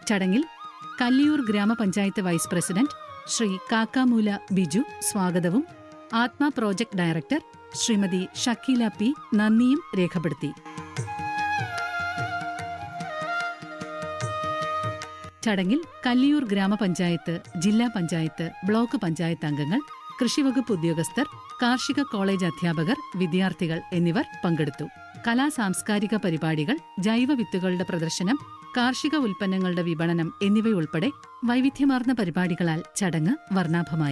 ചടങ്ങിൽ കല്ലിയൂർ ഗ്രാമപഞ്ചായത്ത് vice president Shri Kakkamoola Biju സ്വാഗതവും ആത്മ project director Shrimati Shakeela P നന്ദിയും രേഖപ്പെടുത്തി. ചടങ്ങിൽ കല്ലിയൂർ ഗ്രാമപഞ്ചായത്ത്, ജില്ലാ പഞ്ചായത്ത്, ബ്ലോക്ക് പഞ്ചായത്ത് അംഗങ്ങൾ, കൃഷിവകുപ്പ് ഉദ്യോഗസ്ഥർ, കാർഷിക കോളേജ് അധ്യാപകർ, വിദ്യാർത്ഥികൾ എന്നിവർ പങ്കെടുത്തു. കലാസാംസ്കാരിക പരിപാടികൾ, ജൈവ വിത്തുകളുടെ പ്രദർശനം, കാർഷിക ഉൽപ്പന്നങ്ങളുടെ വിപണനം എന്നിവയുൾപ്പെടെ വൈവിധ്യമാർന്ന പരിപാടികളാൽ ചടങ്ങ് വർണ്ണാഭമായി.